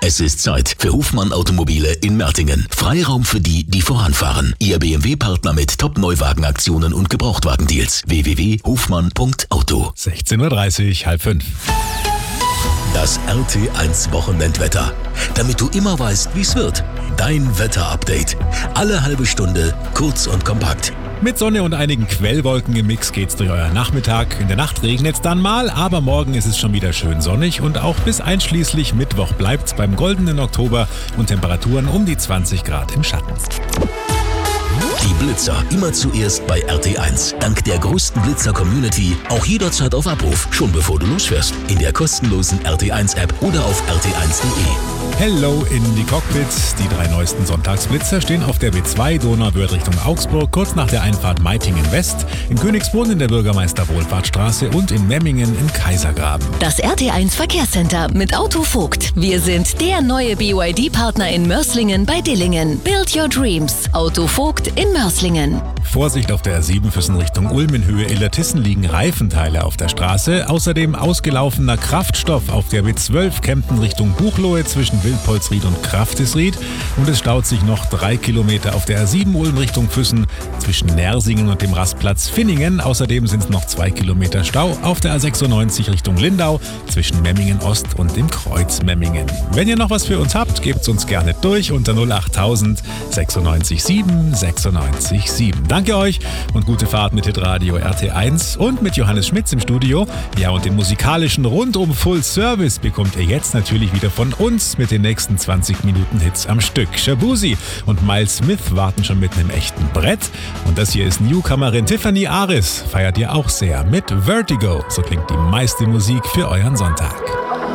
Es ist Zeit für Hofmann Automobile in Mertingen. Freiraum für die, die voranfahren. Ihr BMW-Partner mit Top-Neuwagenaktionen und Gebrauchtwagendeals. www.hofmann.auto. 16:30 Uhr, 4:30. Das RT1 Wochenendwetter. Damit du immer weißt, wie es wird. Dein Wetterupdate. Alle halbe Stunde, kurz und kompakt. Mit Sonne und einigen Quellwolken im Mix geht's durch euren Nachmittag. In der Nacht regnet's dann mal, aber morgen ist es schon wieder schön sonnig und auch bis einschließlich Mittwoch bleibt's beim goldenen Oktober und Temperaturen um die 20 Grad im Schatten. Die Blitzer immer zuerst bei RT1. Dank der größten Blitzer-Community auch jederzeit auf Abruf, schon bevor du losfährst. In der kostenlosen RT1-App oder auf rt1.de. Hello in die Cockpits. Die 3 neuesten Sonntagsblitzer stehen auf der B2 Donauwörth Richtung Augsburg, kurz nach der Einfahrt Meitingen West, in Königsbrunn in der Bürgermeister-Wohlfahrtsstraße und in Memmingen im Kaisergraben. Das RT1 Verkehrscenter mit Autovogt. Wir sind der neue BYD-Partner in Mörslingen bei Dillingen. Build your dreams. Autovogt in Mörslingen. Vorsicht auf der A7 Füssen Richtung Ulm in Höhe Illertissen liegen Reifenteile auf der Straße. Außerdem ausgelaufener Kraftstoff auf der B12 Kempten Richtung Buchloe zwischen Wildpolsried und Kraftisried. Und es staut sich noch 3 Kilometer auf der A7 Ulm Richtung Füssen zwischen Nersingen und dem Rastplatz Finningen. Außerdem sind es noch 2 Kilometer Stau auf der A96 Richtung Lindau zwischen Memmingen Ost und dem Kreuz Memmingen. Wenn ihr noch was für uns habt, gebt's uns gerne durch unter 08000 96 7 96 7. Danke euch und gute Fahrt mit Hitradio RT1 und mit Johannes Schmitz im Studio. Ja, und den musikalischen rundum Full Service bekommt ihr jetzt natürlich wieder von uns mit den nächsten 20 Minuten Hits am Stück. Shabuzi und Miles Smith warten schon mit einem echten Brett. Und das hier ist Newcomerin Tiffany Aris. Feiert ihr auch sehr mit Vertigo. So klingt die meiste Musik für euren Sonntag.